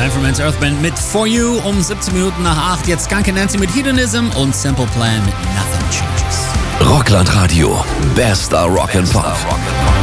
Manfred Mann's Earth Band mit For You um 17 Minuten nach 8. Jetzt Skunk Nancy mit Hedonism und Simple Plan mit Nothing Changes. Rockland Radio. Bester Rock and Pop.